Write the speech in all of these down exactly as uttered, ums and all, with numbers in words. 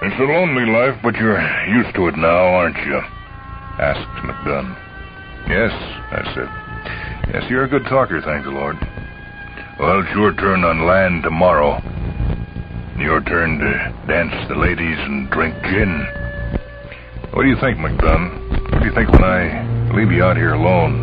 It's a lonely life, but you're used to it now, aren't you? Asked McDunn. Yes, I said. Yes, you're a good talker, thank the Lord. Well, it's your turn on land tomorrow. Your turn to dance the ladies and drink gin. What do you think, McDunn? What do you think when I leave you out here alone?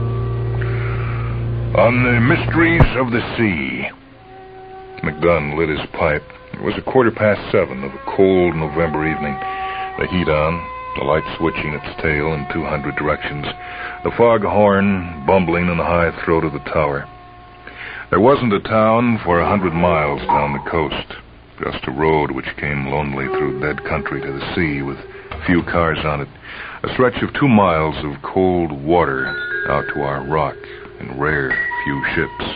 On the mysteries of the sea. McDunn lit his pipe. It was a quarter past seven of a cold November evening. The heat on, the light switching its tail in two hundred directions, the fog horn bumbling in the high throat of the tower. There wasn't a town for a hundred miles down the coast, just a road which came lonely through dead country to the sea with few cars on it, a stretch of two miles of cold water out to our rock and rare few ships.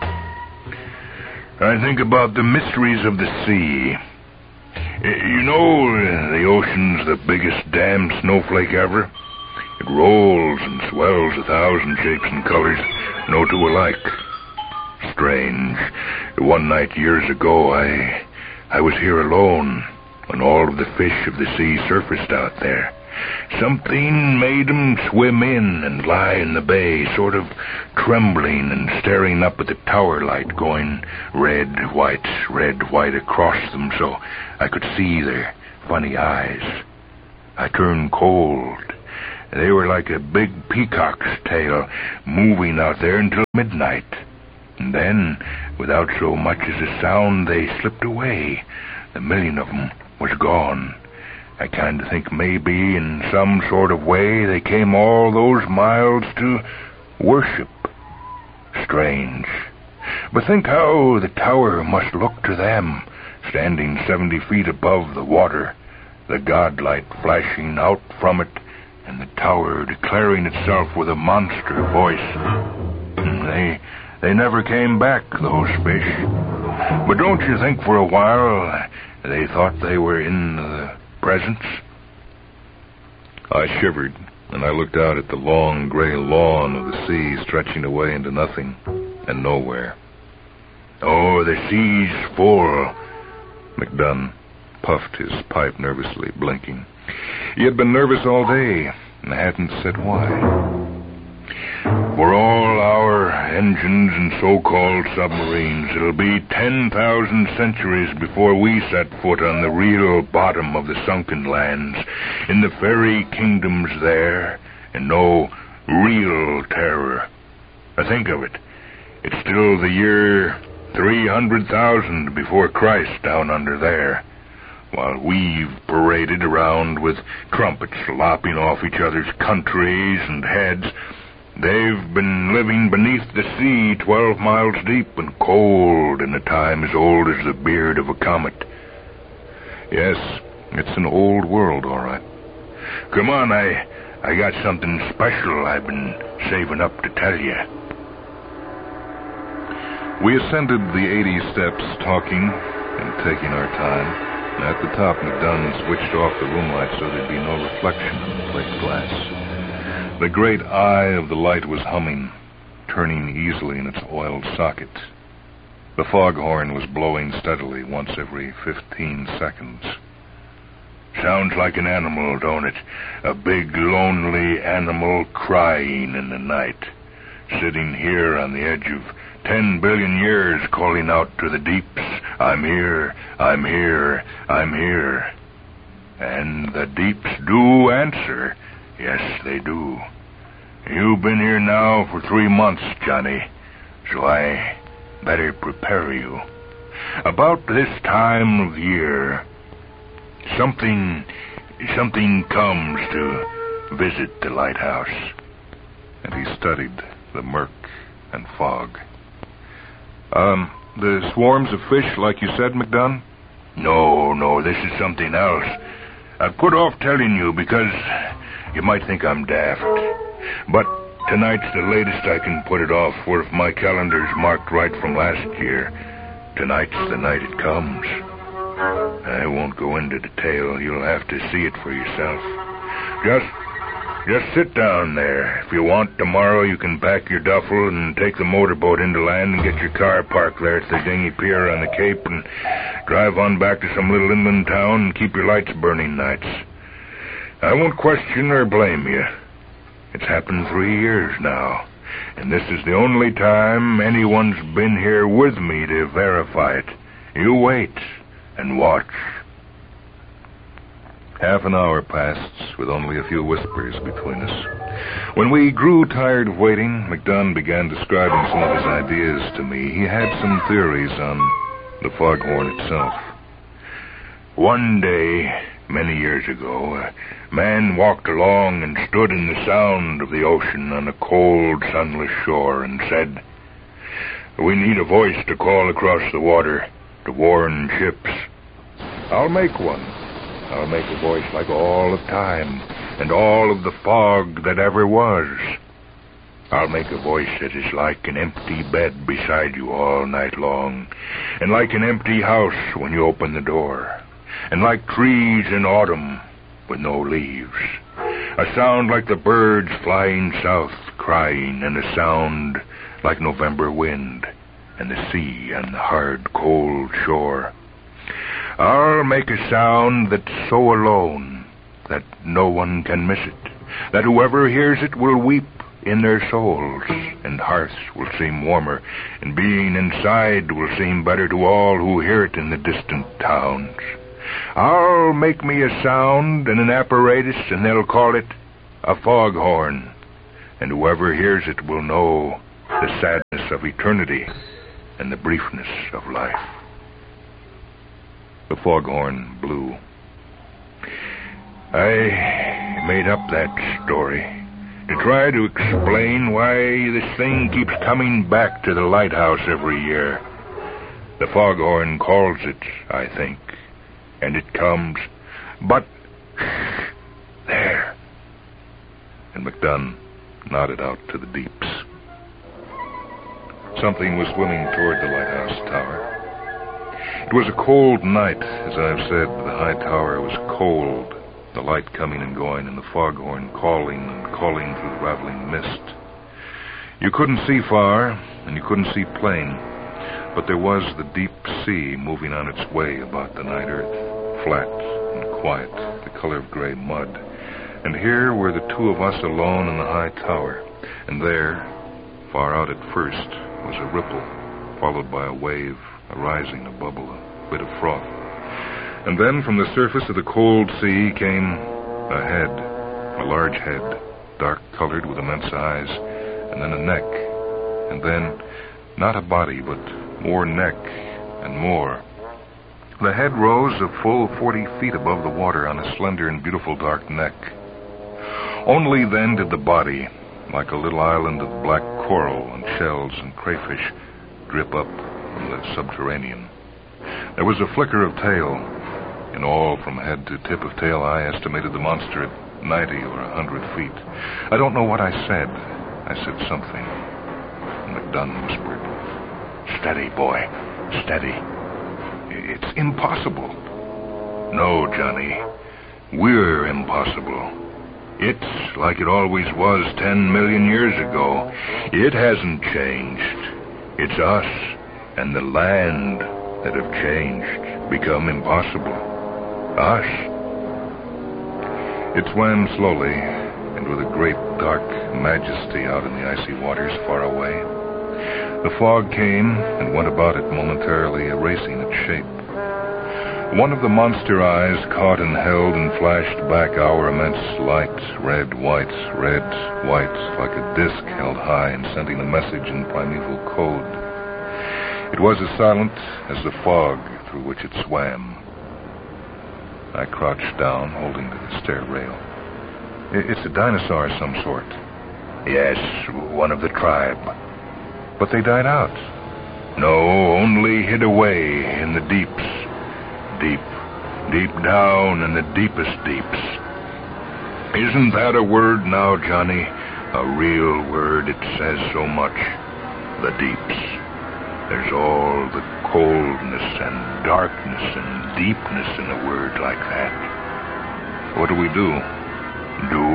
I think about the mysteries of the sea. You know, the ocean's the biggest damn snowflake ever. It rolls and swells a thousand shapes and colors, no two alike. Strange. One night years ago, I I was here alone when all of the fish of the sea surfaced out there. Something made 'em swim in and lie in the bay, sort of trembling and staring up at the tower light, going red, white, red, white across them so I could see their funny eyes. I turned cold. They were like a big peacock's tail, moving out there until midnight. And then, without so much as a sound, they slipped away. The million of 'em was gone. I kind of think maybe in some sort of way they came all those miles to worship. Strange. But think how the tower must look to them, standing seventy feet above the water, the godlight flashing out from it, and the tower declaring itself with a monster voice. They, they never came back, those fish. But don't you think for a while they thought they were in the presence? I shivered, and I looked out at the long gray lawn of the sea stretching away into nothing and nowhere. Oh, the sea's full. McDunn puffed his pipe nervously, blinking. He had been nervous all day, and hadn't said why. For all our engines and so-called submarines, it'll be ten thousand centuries before we set foot on the real bottom of the sunken lands, in the fairy kingdoms there, and know real terror. Now think of it. It's still the year three hundred thousand before Christ down under there, while we've paraded around with trumpets lopping off each other's countries and heads. They've been living beneath the sea twelve miles deep and cold in a time as old as the beard of a comet. Yes, it's an old world, all right. Come on, I I got something special I've been saving up to tell you. We ascended the eighty steps, talking and taking our time. At the top, McDunn switched off the room light so there'd be no reflection in the plate glass. The great eye of the light was humming, turning easily in its oiled socket. The foghorn was blowing steadily once every fifteen seconds. Sounds like an animal, don't it? A big, lonely animal crying in the night. Sitting here on the edge of ten billion years calling out to the deeps, I'm here, I'm here, I'm here. And the deeps do answer. Yes, they do. You've been here now for three months, Johnny, so I better prepare you. About this time of year, something, something comes to visit the lighthouse. And he studied the murk and fog. Um, the swarms of fish, like you said, McDunn? No, no, this is something else. I put off telling you because you might think I'm daft. But tonight's the latest I can put it off, for if my calendar's marked right from last year, tonight's the night it comes. I won't go into detail. You'll have to see it for yourself. Just Just sit down there. If you want, tomorrow you can pack your duffel and take the motorboat into land and get your car parked there at the dinghy pier on the Cape and drive on back to some little inland town and keep your lights burning nights. I won't question or blame you. It's happened three years now, and this is the only time anyone's been here with me to verify it. You wait and watch. Half an hour passed, with only a few whispers between us. When we grew tired of waiting, McDunn began describing some of his ideas to me. He had some theories on the foghorn itself. One day, many years ago, a man walked along and stood in the sound of the ocean on a cold, sunless shore and said, "We need a voice to call across the water to warn ships. I'll make one. I'll make a voice like all of time and all of the fog that ever was. I'll make a voice that is like an empty bed beside you all night long, and like an empty house when you open the door, and like trees in autumn with no leaves. A sound like the birds flying south crying, and a sound like November wind and the sea and the hard, cold shore. I'll make a sound that's so alone that no one can miss it, that whoever hears it will weep in their souls, and hearths will seem warmer, and being inside will seem better to all who hear it in the distant towns. I'll make me a sound and an apparatus, and they'll call it a foghorn, and whoever hears it will know the sadness of eternity and the briefness of life." The foghorn blew. I made up that story to try to explain why this thing keeps coming back to the lighthouse every year. The foghorn calls it, I think, and it comes. But, shh, there. And McDunn nodded out to the deeps. Something was swimming toward the lighthouse tower. It was a cold night, as I've said. The high tower was cold, the light coming and going, and the foghorn calling and calling through the raveling mist. You couldn't see far, and you couldn't see plain, but there was the deep sea moving on its way about the night earth, flat and quiet, the color of gray mud. And here were the two of us alone in the high tower, and there, far out at first, was a ripple, followed by a wave, a rising, a bubble, a bit of froth. And then from the surface of the cold sea came a head, a large head, dark-colored with immense eyes, and then a neck, and then not a body, but more neck and more. The head rose a full forty feet above the water on a slender and beautiful dark neck. Only then did the body, like a little island of black coral and shells and crayfish, drip up from the subterranean. There was a flicker of tail. In all, from head to tip of tail, I estimated the monster at ninety or a hundred feet. I don't know what I said. I said something. And McDunn whispered, "Steady, boy, steady. It's impossible." "No, Johnny, we're impossible. It's like it always was ten million years ago. It hasn't changed. It's us and the land that have changed, become impossible. Us." It swam slowly and with a great dark majesty out in the icy waters far away. The fog came and went about it, momentarily erasing its shape. One of the monster eyes caught and held and flashed back our immense light, red, white, red, white, like a disk held high and sending a message in primeval code. It was as silent as the fog through which it swam. I crouched down, holding to the stair rail. "It's a dinosaur of some sort." "Yes, one of the tribe." "But they died out." "No, only hid away in the deeps. Deep, deep down in the deepest deeps. Isn't that a word now, Johnny? A real word, it says so much. The deeps. There's all the coldness and darkness and deepness in a word like that." "What do we do?" "Do?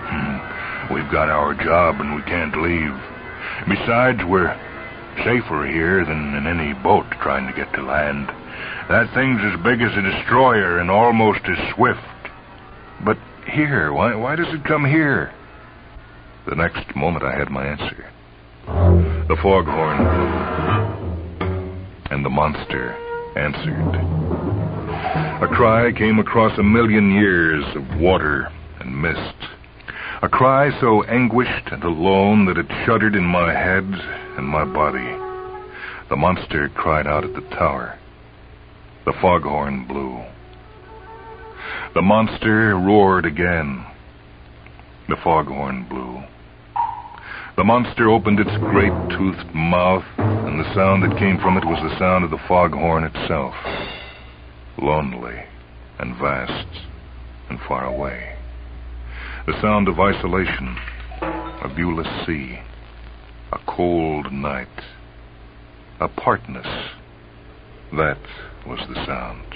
Hmm. We've got our job and we can't leave. Besides, we're safer here than in any boat trying to get to land. That thing's as big as a destroyer and almost as swift. But here, why, why does it come here? The next moment I had my answer. The foghorn blew, and the monster answered. A cry came across a million years of water and mist. A cry so anguished and alone that it shuddered in my head and my body. The monster cried out at the tower. The foghorn blew. The monster roared again. The foghorn blew. The monster opened its great toothed mouth, and the sound that came from it was the sound of the foghorn itself. Lonely and vast and far away. The sound of isolation, a viewless sea, a cold night, apartness. That was the sound.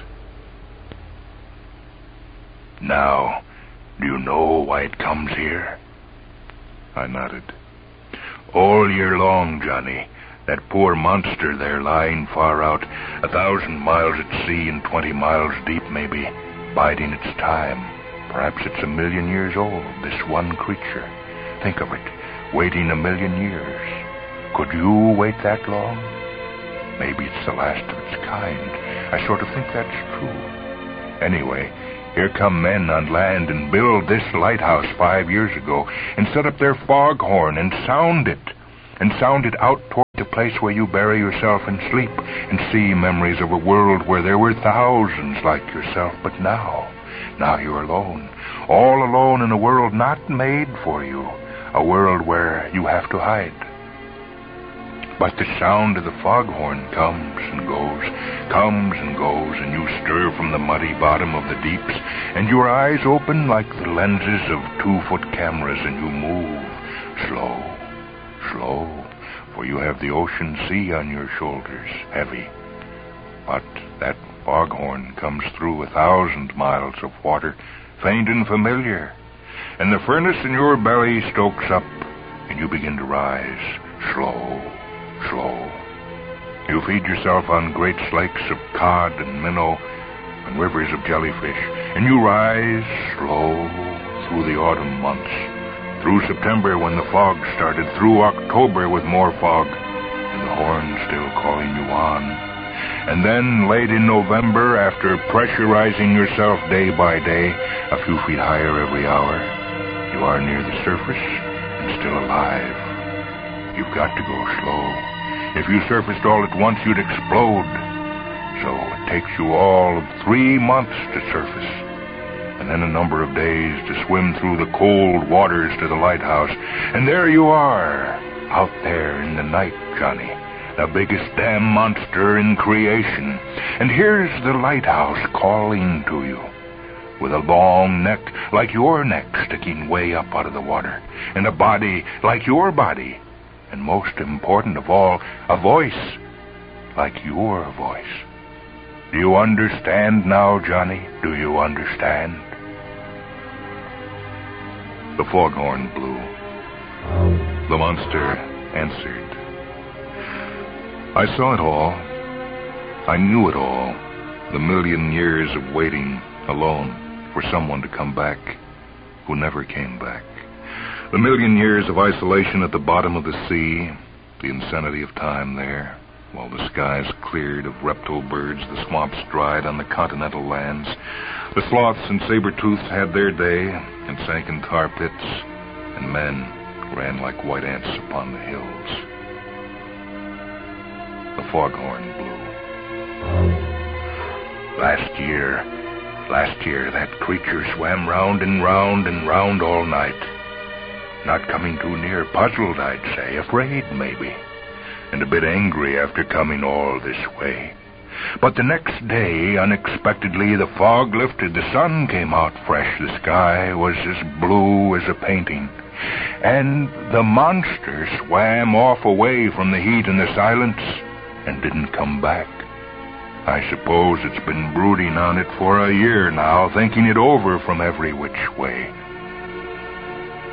Now, do you know why it comes here? I nodded. All year long, Johnny, that poor monster there lying far out, a thousand miles at sea and twenty miles deep maybe, biding its time. Perhaps it's a million years old, this one creature. Think of it, waiting a million years. Could you wait that long? Maybe it's the last of its kind. I sort of think that's true. Anyway, here come men on land and build this lighthouse five years ago and set up their foghorn and sound it. And sound it out toward the place where you bury yourself and sleep and see memories of a world where there were thousands like yourself. But now... Now you're alone, all alone in a world not made for you, a world where you have to hide. But the sound of the foghorn comes and goes, comes and goes, and you stir from the muddy bottom of the deeps, and your eyes open like the lenses of two-foot cameras, and you move slow, slow, for you have the ocean sea on your shoulders, heavy. But that foghorn comes through a thousand miles of water, faint and familiar, and the furnace in your belly stokes up, and you begin to rise, slow, slow. You feed yourself on great lakes of cod and minnow, and rivers of jellyfish, and you rise slow through the autumn months, through September when the fog started, through October with more fog, and the horn still calling you on. And then, late in November, after pressurizing yourself day by day, a few feet higher every hour, you are near the surface and still alive. You've got to go slow. If you surfaced all at once, you'd explode. So it takes you all of three months to surface, and then a number of days to swim through the cold waters to the lighthouse. And there you are, out there in the night, Johnny. The biggest damn monster in creation. And here's the lighthouse calling to you, with a long neck like your neck sticking way up out of the water, and a body like your body, and most important of all, a voice like your voice. Do you understand now, Johnny? Do you understand? The foghorn blew. The monster answered. I saw it all. I knew it all. The million years of waiting alone for someone to come back who never came back. The million years of isolation at the bottom of the sea, the insanity of time there, while the skies cleared of reptile birds, the swamps dried on the continental lands. The sloths and saber-tooths had their day and sank in tar pits, and men ran like white ants upon the hills. The foghorn blew. Last year, last year, that creature swam round and round and round all night. Not coming too near, puzzled, I'd say, afraid, maybe, and a bit angry after coming all this way. But the next day, unexpectedly, the fog lifted, the sun came out fresh, the sky was as blue as a painting, and the monster swam off away from the heat and the silence and didn't come back. I suppose it's been brooding on it for a year now, thinking it over from every which way.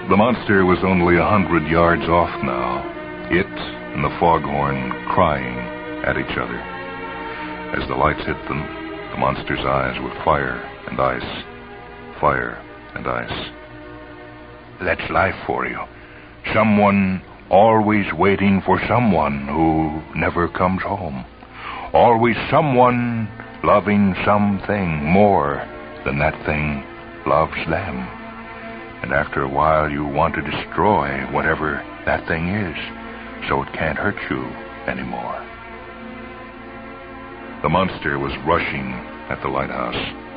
The monster was only a hundred yards off now, it and the foghorn crying at each other. As the lights hit them, the monster's eyes were fire and ice, fire and ice. That's life for you. Someone always waiting for someone who never comes home. Always someone loving something more than that thing loves them. And after a while you want to destroy whatever that thing is, so it can't hurt you anymore. The monster was rushing at the lighthouse.